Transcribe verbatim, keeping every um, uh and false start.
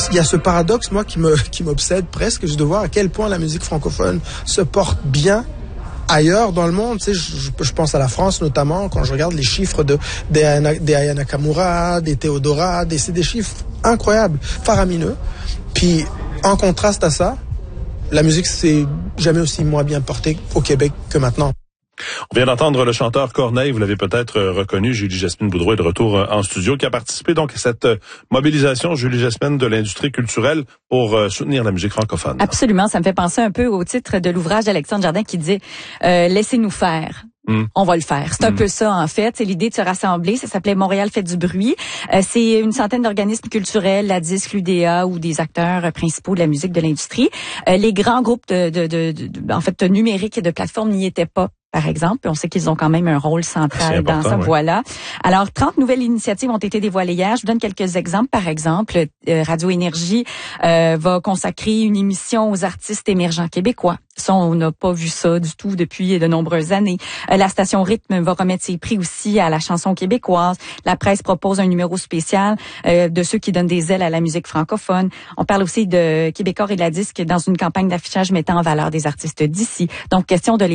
il y a ce paradoxe, moi, qui me, qui m'obsède presque, de voir à quel point la musique francophone se porte bien ailleurs dans le monde. Tu sais, je, je pense à la France notamment, quand je regarde les chiffres de, des, Aya, des Aya Nakamura, des Théodora, des, c'est des chiffres incroyables, faramineux. Puis, en contraste à ça, la musique s'est jamais aussi moins bien portée au Québec que maintenant. On vient d'entendre le chanteur Corneille, vous l'avez peut-être reconnu, Julie-Jasmine Boudreau est de retour en studio, qui a participé donc à cette mobilisation, Julie-Jasmine, de l'industrie culturelle pour soutenir la musique francophone. Absolument, ça me fait penser un peu au titre de l'ouvrage d'Alexandre Jardin qui disait euh, « Laissez-nous faire ». Mm. On va le faire. C'est un mm. peu ça, en fait. C'est l'idée de se rassembler. Ça s'appelait Montréal fait du bruit. Euh, c'est une centaine d'organismes culturels, la disque, l'U D A ou des acteurs principaux de la musique de l'industrie. Euh, les grands groupes de, de, de, de, en fait, numériques et de plateformes n'y étaient pas. Par exemple, on sait qu'ils ont quand même un rôle central dans ça. Oui. Voilà. Alors, trente nouvelles initiatives ont été dévoilées hier. Je vous donne quelques exemples. Par exemple, euh, Radio Énergie euh, va consacrer une émission aux artistes émergents québécois. Ça, on n'a pas vu ça du tout depuis de nombreuses années. Euh, la station Rythme va remettre ses prix aussi à la chanson québécoise. La presse propose un numéro spécial euh, de ceux qui donnent des ailes à la musique francophone. On parle aussi de Québécois et de la disque dans une campagne d'affichage mettant en valeur des artistes d'ici. Donc, question de les